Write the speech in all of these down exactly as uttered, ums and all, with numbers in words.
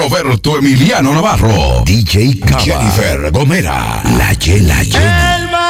Roberto Emiliano Navarro, D J Cava, Jennifer Gomera, La Yela Yela. El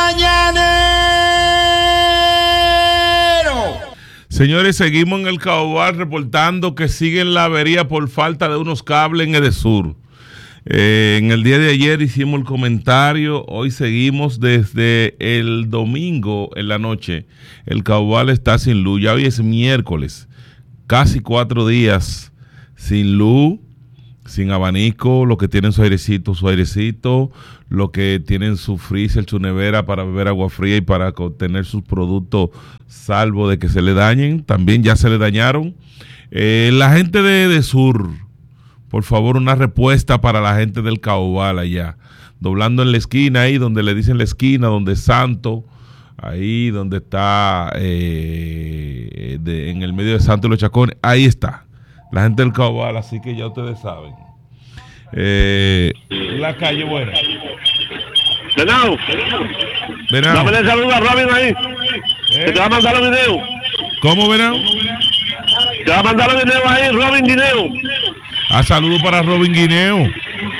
mañanero. Señores, seguimos en el Caobal reportando que siguen la avería por falta de unos cables en Edesur. Eh, en el día de ayer hicimos el comentario, hoy seguimos desde el domingo en la noche. El Caobal está sin luz, ya hoy es miércoles, casi cuatro días sin luz, sin abanico, los que tienen su airecito, su airecito, los que tienen su freezer, su nevera para beber agua fría y para obtener sus productos salvo de que se le dañen, también ya se le dañaron. Eh, la gente de Edesur, por favor, una respuesta para la gente del Caobal allá, doblando en la esquina ahí donde le dicen la esquina, donde es Santo, ahí donde está eh, de, en el medio de Santo y los Chacones, ahí está la gente del Caobal, así que ya ustedes saben. Eh, la calle buena. Venado. Venado. Dame saludo a Robin ahí. ¿Eh? Que te va a mandar los videos. ¿Cómo, Venado? Te va a mandar los videos ahí, Robin Guineo. Ah, saludo para Robin Guineo.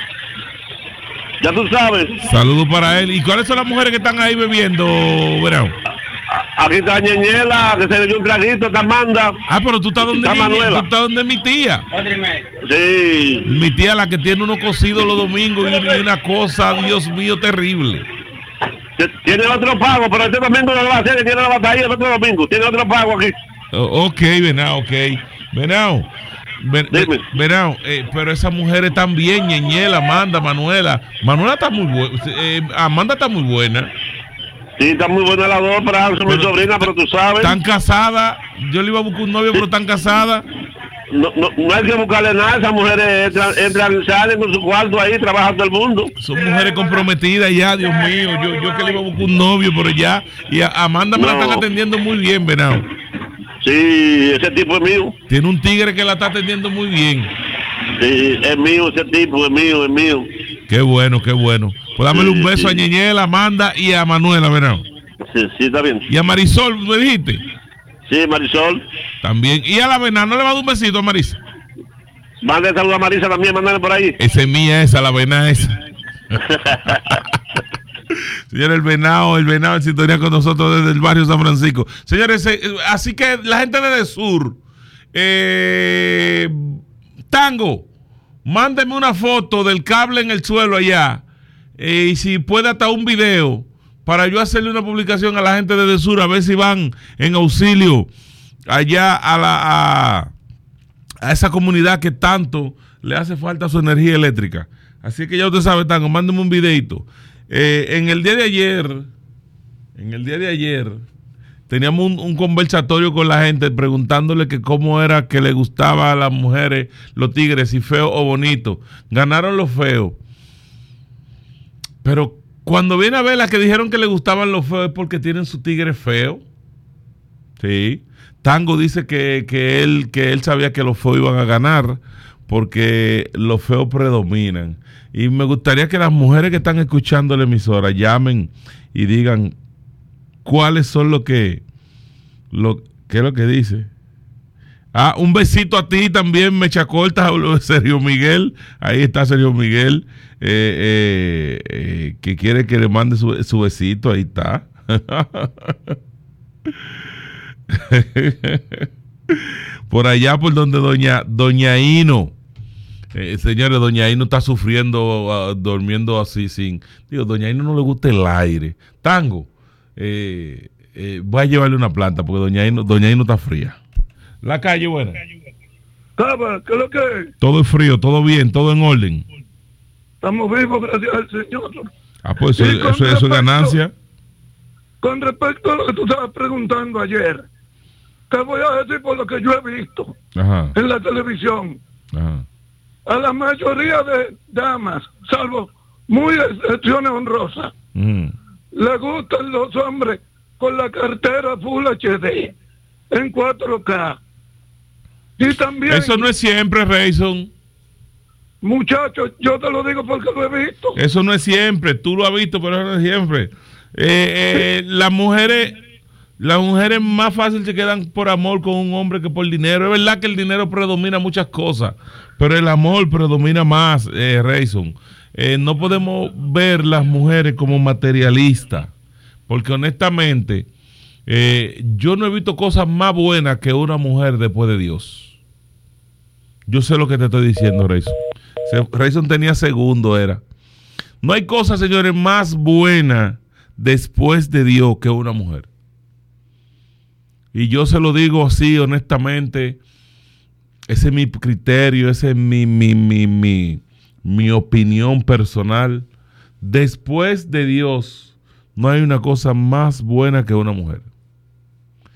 Ya tú sabes. Saludo para él. ¿Y cuáles son las mujeres que están ahí bebiendo, Venado? Aquí está Ñeñela, que se le dio un traguito, está Amanda. Ah, pero tú estás donde, Está mi, Manuela. tú estás donde mi tía. Sí. Mi tía, la que tiene uno cocido los domingos y una cosa, Dios mío, terrible. Tiene otro pago, pero este domingo no lo va a hacer, que tiene la batalla el otro domingo. Tiene otro pago aquí. Oh, ok, Venado, ok. Venado. Ven, Dime. Venado, eh, pero esas mujeres están bien, Ñeñela, Amanda, Manuela. Manuela está muy buena. Eh, Amanda está muy buena. Sí, está muy buena la dos, pero son mi sobrina, pero tú sabes. Están casadas. Yo le iba a buscar un novio, pero están casadas. No, no, no hay que buscarle nada, esas mujeres entran, entran, salen con su cuarto ahí, trabajan todo el mundo. Son mujeres comprometidas ya, Dios mío. Yo, yo que le iba a buscar un novio, pero ya. Y a Amanda me No. la están atendiendo muy bien, Venado. Sí, ese tipo es mío. Tiene un tigre que la está atendiendo muy bien. Sí, es mío ese tipo, es mío, es mío. Qué bueno, qué bueno. Pues dámele Sí, un beso sí. a Ñeñela, a Amanda y a Manuela, Venado. Sí, sí, está bien. Y a Marisol, ¿me dijiste? Sí, Marisol. También. Y a la Venado, ¿no le va a dar un besito a Marisa? Mande saludo a Marisa también, mándale por ahí. Esa es mía, esa, la Venado esa. Señor, el Venado, el Venado en sintonía con nosotros desde el barrio San Francisco. Señores, eh, así que la gente de Edesur, eh, Tango, mándeme una foto del cable en el suelo allá, eh, y si puede hasta un video, para yo hacerle una publicación a la gente de Edesur, a ver si van en auxilio allá a la a, a esa comunidad que tanto le hace falta su energía eléctrica. Así que ya usted sabe, Tango, mándeme un videito. Eh, en el día de ayer, en el día de ayer, teníamos un, un conversatorio con la gente preguntándole que cómo era que le gustaba a las mujeres, los tigres, si feo o bonito. Ganaron los feos. Pero cuando viene a ver las que dijeron que le gustaban los feos es porque tienen su tigre feo. Sí. Tango dice que, que, él, que él sabía que los feos iban a ganar porque los feos predominan. Y me gustaría que las mujeres que están escuchando la emisora llamen y digan cuáles son lo que, lo, qué es lo que dice. Ah, un besito a ti también, Mecha Corta, Sergio Miguel. Ahí está Sergio Miguel, eh, eh, eh, que quiere que le mande su, su besito. Ahí está. Por allá por donde doña Doña Hino. Eh, señores, Doña Hino está sufriendo, uh, durmiendo así sin... Digo, Doña Hino no le gusta el aire. Tango, eh, eh, voy a llevarle una planta porque Doña Hino, Doña Hino está fría. La calle, buena. Cava, ¿qué es lo que es? Todo es frío, todo bien, todo en orden. Estamos vivos, gracias al Señor. Ah, pues eso, Y con eso, eso es respecto- ganancia. Con respecto a lo que tú estabas preguntando ayer, te voy a decir por lo que yo he visto Ajá, en la televisión. ajá. A la mayoría de damas, salvo muy excepciones honrosas, Mm. le gustan los hombres con la cartera Full H D en cuatro K. Y también, Eso no es siempre, Rayson. muchachos, yo te lo digo porque lo he visto. Eso no es siempre. Tú lo has visto, pero eso no es siempre. Eh, eh, las mujeres, Las mujeres más fácil se quedan por amor con un hombre que por dinero. Es verdad que el dinero predomina muchas cosas, pero el amor predomina más, eh, Rayson. Eh, no podemos ver las mujeres como materialistas, porque honestamente eh, yo no he visto cosas más buenas que una mujer después de Dios. Yo sé lo que te estoy diciendo, Rayson. Rayson tenía segundo, era. No hay cosas, señores, más buenas después de Dios que una mujer. Y yo se lo digo así, honestamente. Ese es mi criterio, ese es mi, mi, mi, mi, mi opinión personal. Después de Dios, no hay una cosa más buena que una mujer.